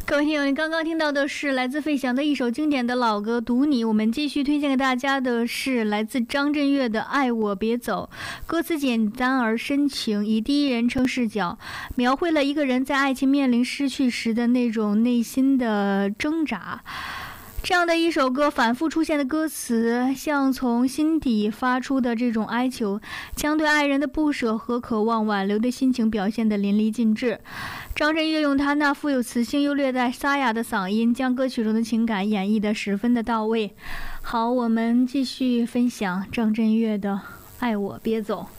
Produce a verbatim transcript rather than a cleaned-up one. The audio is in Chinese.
各位听友，你刚刚听到的是来自费翔的一首经典的老歌《读你》。我们继续推荐给大家的是来自张震岳的《爱我别走》。歌词简单而深情，以第一人称视角描绘了一个人在爱情面临失去时的那种内心的挣扎。这样的一首歌，反复出现的歌词像从心底发出的这种哀求，将对爱人的不舍和渴望挽留的心情表现得淋漓尽致。张震岳用他那富有磁性又略带沙哑的嗓音，将歌曲中的情感演绎得十分的到位。好，我们继续分享张震岳的《爱我别走》。